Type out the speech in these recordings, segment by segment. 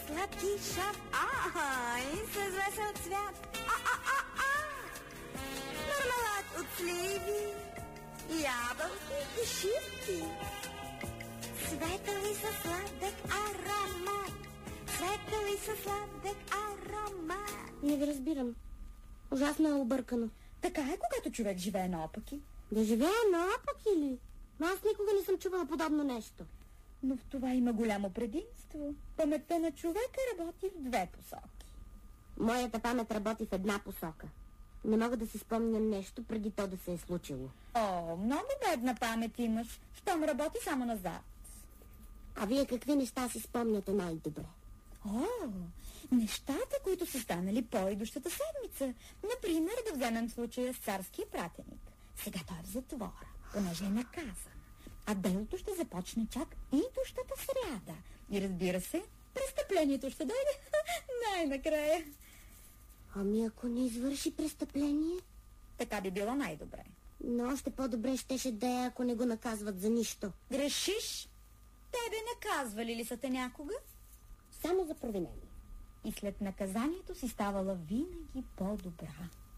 сладки шап, и с весел цвят. Мармелад от сливи, ябълки и шипки. Светъл и със сладък аромат, светъл и със сладък аромат. Не ви разбирам. Ужасно е объркано. Така е, когато човек живее наопаки. Да живее наопаки ли? Но аз никога не съм чувала подобно нещо. Но в това има голямо предимство. Паметта на човека работи в две посоки. Моята памет работи в една посока. Не мога да си спомням нещо преди то да се е случило. О, много бедна памет имаш, щом работи само назад. А вие какви неща си спомняте най-добре? О, нещата, които са станали по-идущата седмица. Например, да вземем случая с царския пратеник. Сега той е в затвора, понеже е наказан. А делото ще започне чак идущата сряда. И разбира се, престъплението ще дойде най-накрая. Ами ако не извърши престъпление? Така би било най-добре. Но още по-добре щеше да е, ако не го наказват за нищо. Грешиш? Тебе наказвали ли са те някога? Само за провинение. И след наказанието си ставала винаги по-добра.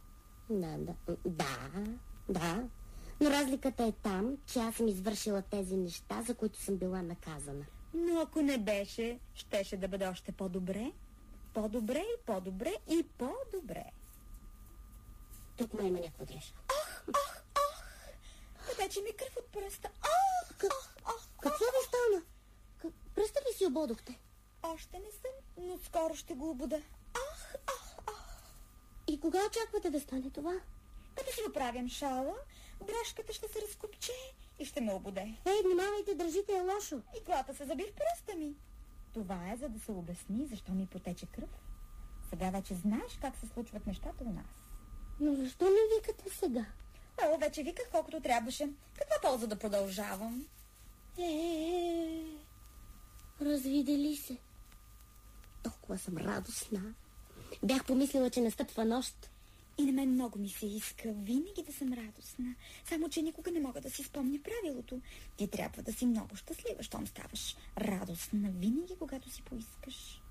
Да. Но разликата е там, че аз съм извършила тези неща, за които съм била наказана. Но ако не беше, щеше да бъде още по-добре. По-добре и по-добре и по-добре. Тук има някаква грешка. Тече ми кръв от пръста. Какво ви стана? Пръста ли си ободохте? Още не съм, но скоро ще го обуда. И кога очаквате да стане това? Като си оправям шала, брошката ще се разкопче и ще ме обуде. Внимавайте, държите я лошо. Иглата се заби в пръста ми. Това е, за да се обясни защо ми потече кръв. Сега вече знаеш как се случват нещата у нас. Но защо не викате сега? Вече виках колкото трябваше. Каква полза да продължавам? Развидели се. Толкова съм радостна. Бях помислила, че настъпва нощ. И на мен много ми се иска винаги да съм радостна. Само, че никога не мога да си спомня правилото. Ти трябва да си много щастлива, щом ставаш радостна винаги, когато си поискаш.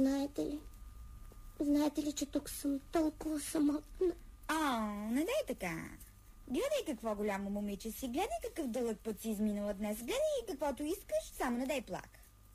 Знаете ли, че тук съм толкова самотна? Не дай така. Гледай какво голямо момиче си, гледай какъв дълъг път си изминала днес, гледай каквото искаш, само не дай плак.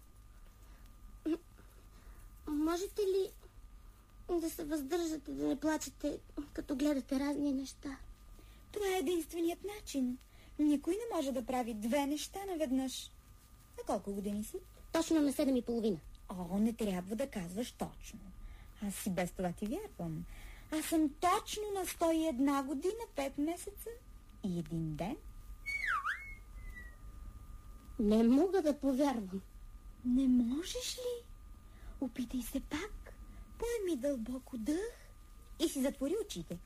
Можете ли да се въздържате, да не плачете, като гледате разни неща? Това е единственият начин. Никой не може да прави две неща наведнъж. На колко години си? Точно на 7,5. Не трябва да казваш точно. Аз и без това ти вярвам. Аз съм точно на 101 година, 5 месеца и 1 ден. Не мога да повярвам. Не можеш ли? Опитай се пак. Поеми дълбоко дъх и си затвори очите.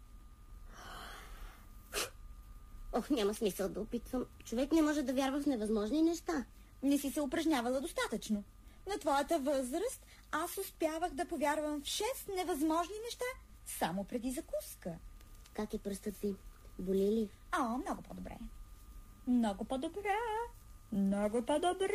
Няма смисъл да опитвам. Човек не може да вярва в невъзможни неща. Не си се упражнявала достатъчно. На твоята възраст аз успявах да повярвам в 6 невъзможни неща само преди закуска. Как е пръстът ви? Боли ли? Много по-добре. Много по-добре. Много по-добре.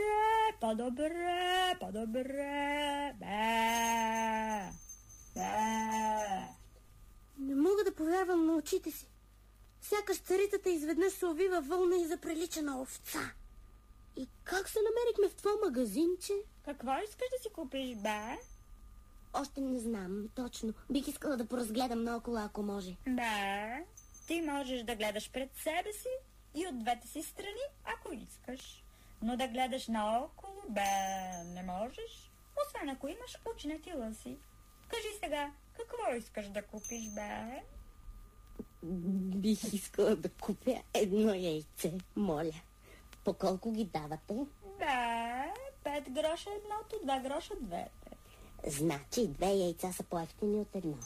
Не мога да повярвам на очите си. Сякаш царицата изведнъж се увива вълна и заприлича на овца. И как се намерихме в това магазинче? Какво искаш да си купиш, бе? Още не знам точно. Бих искала да поразгледам наоколо, ако може. Да, ти можеш да гледаш пред себе си и от двете си страни, ако искаш. Но да гледаш наоколо, не можеш. Освен ако имаш учнетила си. Кажи сега, какво искаш да купиш, бе? Бих искала да купя едно яйце, моля. По колко ги давате? 5 гроша едното, 2 гроша двете. Значи 2 яйца са по-евтини от едно.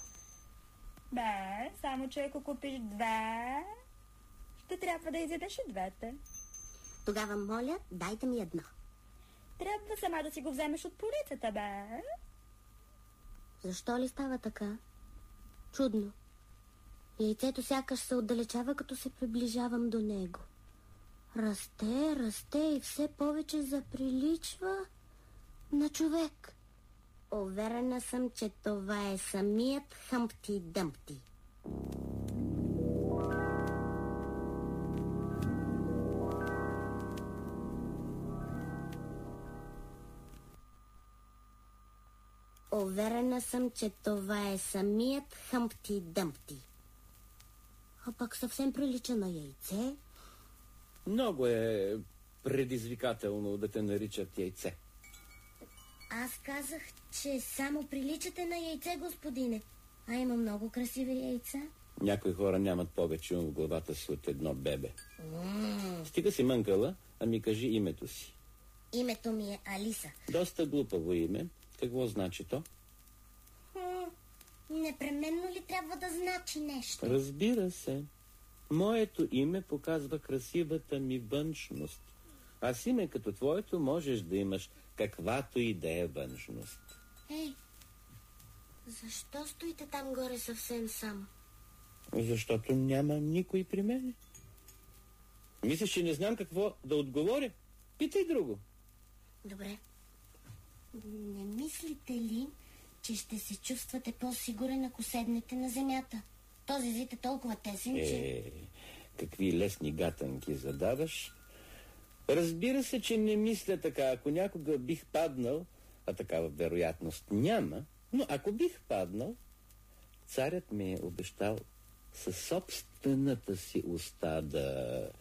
Само че ако купиш 2, ще трябва да изядеш и двете. Тогава, моля, дайте ми едно. Трябва сама да си го вземеш от полицата, Защо ли става така? Чудно. Яйцето сякаш се отдалечава, като се приближавам до него. Расте и все повече заприличва на човек. Уверена съм, че това е самият Хъмпти Дъмпти. Уверена съм, че това е самият Хъмпти Дъмпти. А пък съвсем прилича на яйце. Много е предизвикателно да те наричат яйце. Аз казах, че само приличате на яйце, господине. А има много красиви яйца. Някои хора нямат повече в главата си от едно бебе. Стига си мънкала, а ми кажи името си. Името ми е Алиса. Доста глупаво име. Какво значи то? Непременно ли трябва да значи нещо? Разбира се. Моето име показва красивата ми външност. А с име като твоето можеш да имаш каквато и да е външност. Ей, защо стоите там горе съвсем сам? Защото няма никой при мене. Мислиш, че не знам какво да отговоря? Питай друго. Добре. Не мислите ли, че ще се чувствате по-сигурен, ако седнете на земята? Този зид е толкова тесен, че... Какви лесни гатанки задаваш. Разбира се, че не мисля така. Ако някога бих паднал, а такава вероятност няма, но ако бих паднал, царят ми е обещал със собствената си уста да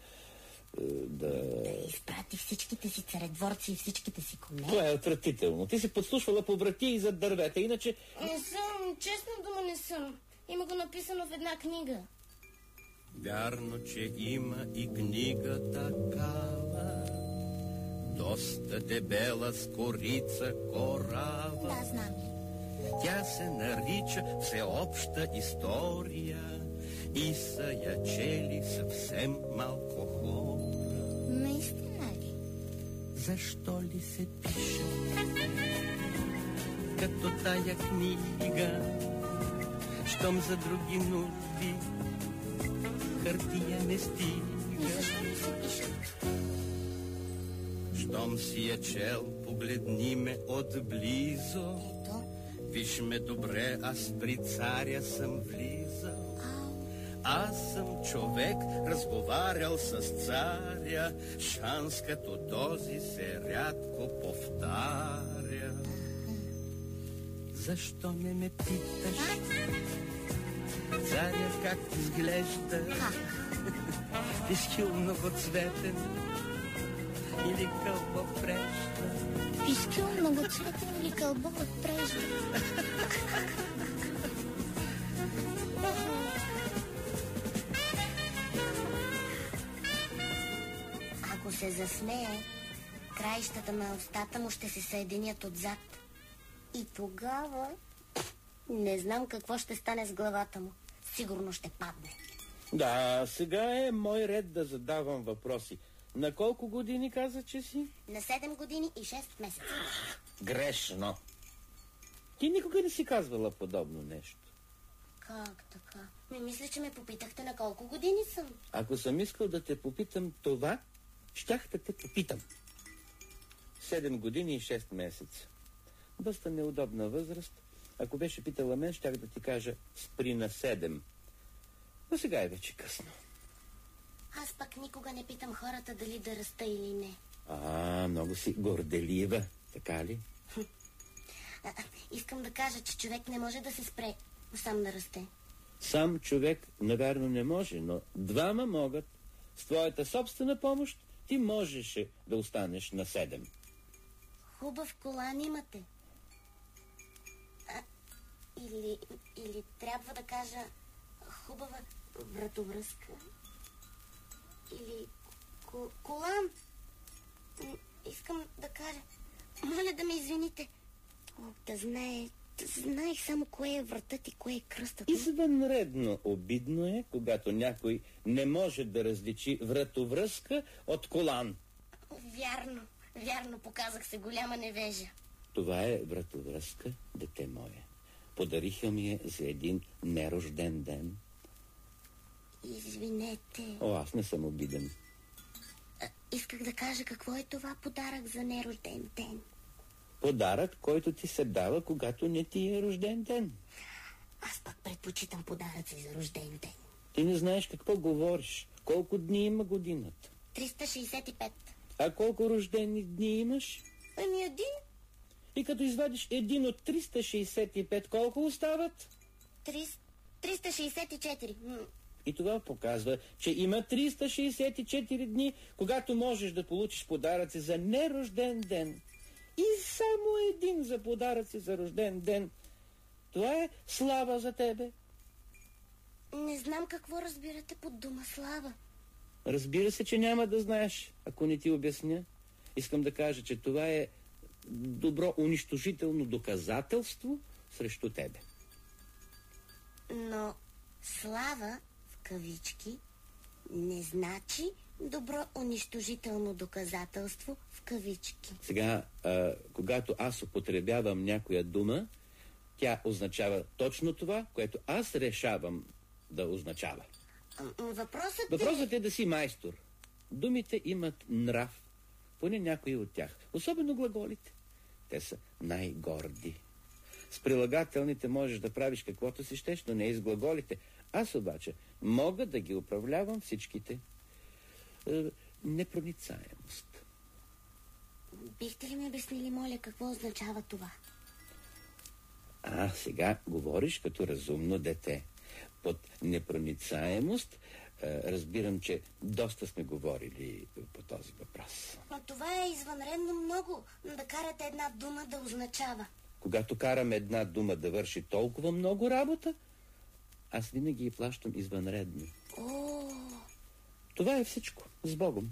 изпрати всичките си царедворци и всичките си коне. Това е отвратително. Ти си подслушвала по врати и зад дървета, иначе... Не съм, честна дума не съм. Има го написано в една книга. Вярно, че има и книга такава, доста дебела с корица корава. Да, знам. Тя се нарича Всеобща история и са я чели съвсем малко хора. Наистина ли? Защо ли се пише като тая книга, щом за други нужди хартия не стига? Защо ли се пише? Щом си я чел, погледни ме отблизо. Ето. Виж ме добре, аз при царя съм влизал. Аз съм човек, разговарял с царя. Шанс като този се рядко повтаря. Защо не ме питаш? Царя как изглежда? Пишкил многоцветен или кълбо прежда? Пишкил многоцветен или кълбо от прежда? Ако се засмее, краищата на устата му ще се съединят отзад. И тогава не знам какво ще стане с главата му. Сигурно ще падне. Да, сега е мой ред да задавам въпроси. На колко години каза, че си? На 7 години и 6 месеца. Грешно. Ти никога не си казвала подобно нещо. Как така? Мисля, че ме попитахте на колко години съм. Ако съм искал да те попитам това, щях да те попитам. 7 години и 6 месеца. Доста неудобна възраст. Ако беше питала мен, щях да ти кажа спри на 7. Но сега е вече късно. Аз пък никога не питам хората дали да раста или не. Много си горделива, така ли? Искам да кажа, че човек не може да се спре сам да расте. Сам човек, навярно, не може, но двама могат. С твоята собствена помощ ти можеше да останеш на 7. Хубав колан имате. Или трябва да кажа хубава вратовръзка. Или колан. Искам да кажа. Моля да ме извините. Знаех само кое е вратът и кое е кръстът. Извънредно обидно е, когато някой не може да различи вратовръзка от колан. Вярно, показах се голяма невежа. Това е вратовръзка, дете мое. Подариха ми я за един нерожден ден. Извинете. Аз не съм обиден. Исках да кажа какво е това подарък за нерожден ден. Подарък, който ти се дава, когато не ти е рожден ден. Аз пък предпочитам подаръци за рожден ден. Ти не знаеш какво говориш. Колко дни има годината? 365. А колко рождени дни имаш? Ами един. И като извадиш един от 365, колко остават? 364. И това показва, че има 364 дни, когато можеш да получиш подаръци за нерожден ден. И само един за подаръци за рожден ден. Това е слава за тебе. Не знам какво разбирате под дума слава. Разбира се, че няма да знаеш, ако не ти обясня. Искам да кажа, че това е добро унищожително доказателство срещу тебе. Но слава, в кавички, не значи добро унищожително доказателство, в кавички. Сега, когато аз употребявам някоя дума, тя означава точно това, което аз решавам да означава. Въпросът е да си майстор. Думите имат нрав, поне някои от тях. Особено глаголите. Те са най-горди. С прилагателните можеш да правиш каквото си щеш, но не и с глаголите. Аз обаче мога да ги управлявам всичките. Непроницаемост. Бихте ли ми обяснили, моля, какво означава това? Сега говориш като разумно дете. Под непроницаемост разбирам, че доста сме говорили по този въпрос. Но това е извънредно много, да карате една дума да означава. Когато карам една дума да върши толкова много работа, аз винаги я плащам извънредно. Това е всичко. С Богом.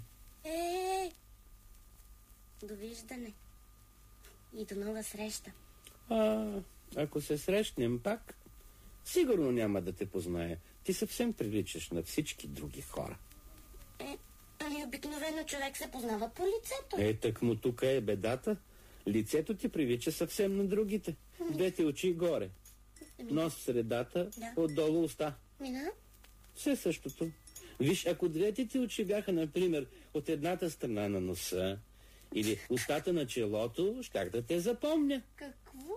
Довиждане. И до нова среща. Ако се срещнем пак, сигурно няма да те позная. Ти съвсем приличаш на всички други хора. Ами обикновено човек се познава по лицето. Так му тук е бедата. Лицето ти прилича съвсем на другите. Двете очи горе. Нос в средата, отдолу уста. Все същото. Виж, ако двете ти очи бяха, например, от едната страна на носа или устата на челото, щях да те запомня. Какво?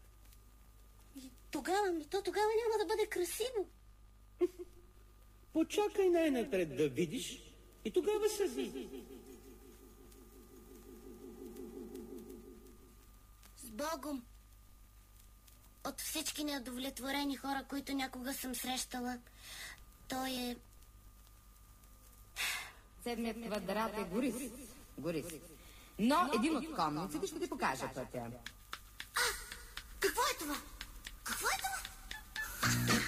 Тогава няма да бъде красиво. Почакай най-напред да видиш и тогава съди. С Богом! От всички неудовлетворени хора, които някога съм срещала, той е... Седмият квадрат е горист. Но един от комниците ще ти покажа пътя. Какво е това? Какво е това?